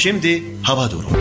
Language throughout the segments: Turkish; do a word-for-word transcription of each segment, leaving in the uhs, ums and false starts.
Şimdi hava durumu.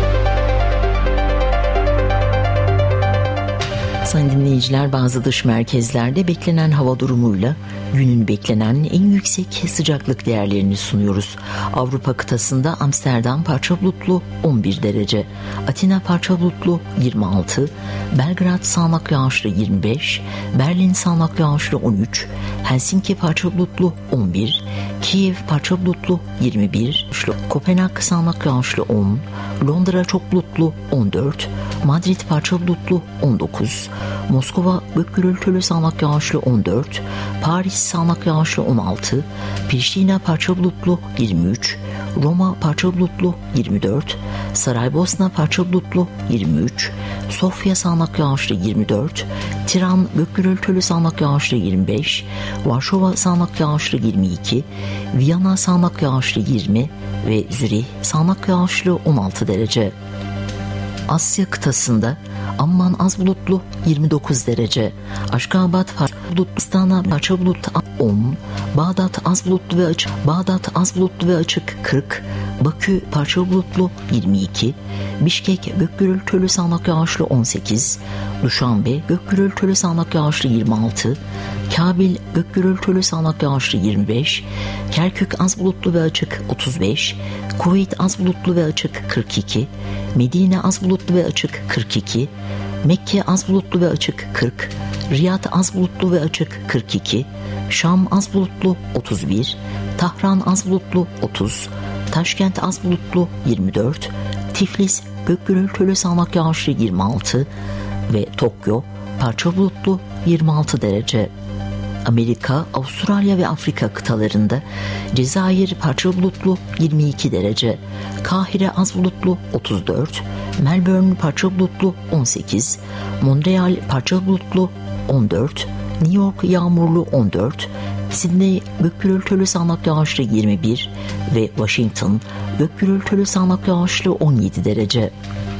Sayın dinleyiciler, bazı dış merkezlerde beklenen hava durumuyla günün beklenen en yüksek sıcaklık değerlerini sunuyoruz. Avrupa kıtasında Amsterdam parça bulutlu on bir derece, Atina parça bulutlu yirmi altı, Belgrad sağanak yağışlı yirmi beş, Berlin sağanak yağışlı on üç, Helsinki parça bulutlu on bir, Kiev parça bulutlu yirmi bir, Kopenhag sağanak yağışlı on, Londra çok bulutlu on dört, Madrid parça bulutlu on dokuz, Moskova gök gürültülü sağanak yağışlı on dört, Paris sağanak yağışlı on altı, Priştine parça bulutlu yirmi üç, Roma parça bulutlu yirmi dört, Saraybosna parça bulutlu yirmi üç, Sofya sağanak yağışlı yirmi dört, Tiran gök gürültülü sağanak yağışlı yirmi beş, Varşova sağanak yağışlı yirmi iki, Viyana sağanak yağışlı yirmi ve Zürih sağanak yağışlı on altı derece. Asya kıtasında Amman az bulutlu yirmi dokuz derece, Aşkabat parça bulutlu, Astana parça bulutlu on, Bağdat az bulutlu ve açık, Bağdat az bulutlu ve açık kırk, Bakü parça bulutlu yirmi iki, Bişkek gök gürültülü sağanak yağışlı on sekiz, Duşanbe gök gürültülü sağanak yağışlı yirmi altı, Kabil gök gürültülü sağanak yağışlı yirmi beş, Kerkük az bulutlu ve açık otuz beş, Kuveyt az bulutlu ve açık kırk iki, Medine az bulutlu ve açık kırk iki, Mekke az bulutlu ve açık kırk, Riyad az bulutlu ve açık kırk iki, Şam az bulutlu otuz bir, Tahran az bulutlu otuz, Taşkent az bulutlu yirmi dört, Tiflis gök gürültülü sağanak yağışlı yirmi altı ve Tokyo parça bulutlu yirmi altı derece. Amerika, Avustralya ve Afrika kıtalarında Cezayir parça bulutlu yirmi iki derece, Kahire az bulutlu otuz dört, Melbourne parça bulutlu on sekiz, Montreal parça bulutlu on dört, New York yağmurlu on dört, Sydney gök gürültülü sağanak yağışlı yirmi bir ve Washington gök gürültülü sağanak yağışlı on yedi derece.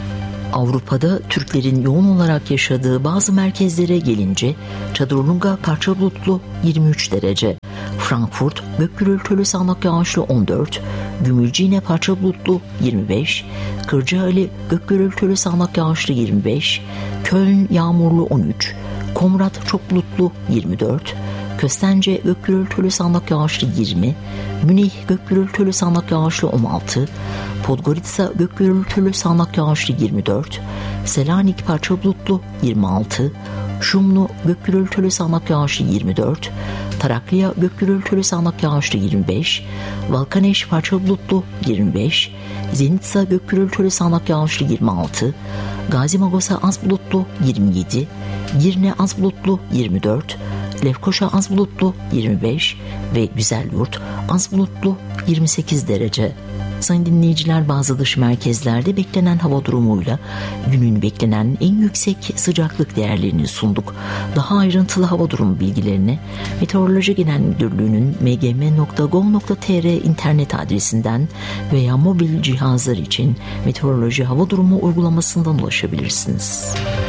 Avrupa'da Türklerin yoğun olarak yaşadığı bazı merkezlere gelince Çadıronga parça bulutlu yirmi üç derece, Frankfurt gök gürültülü sağanak yağışlı on dört, Gümülcine parça bulutlu yirmi beş, Kırcaali gök gürültülü sağanak yağışlı yirmi beş, Köln yağmurlu on üç, Komrat çok bulutlu yirmi dört, Köstence gök gürültülü sağanak yağışlı yirmi, Münih gök gürültülü sağanak yağışlı on altı, Podgorica gök gürültülü sağanak yağışlı yirmi dört, Selanik parça bulutlu yirmi altı, Şumlu gök gürültülü sağanak yağışlı yirmi dört, Tarakliya gök gürültülü sağanak yağışlı yirmi beş, Valkaneş parça bulutlu yirmi beş, Zenitsa gök gürültülü sağanak yağışlı yirmi altı, Gazimagosa az bulutlu yirmi yedi, Girne az bulutlu yirmi dört, Lefkoşa az bulutlu yirmi beş ve Güzelyurt az bulutlu yirmi sekiz derece. Sayın dinleyiciler, bazı dış merkezlerde beklenen hava durumuyla günün beklenen en yüksek sıcaklık değerlerini sunduk. Daha ayrıntılı hava durumu bilgilerini Meteoroloji Genel Müdürlüğü'nün m g m nokta gov nokta t r internet adresinden veya mobil cihazlar için meteoroloji hava durumu uygulamasından ulaşabilirsiniz.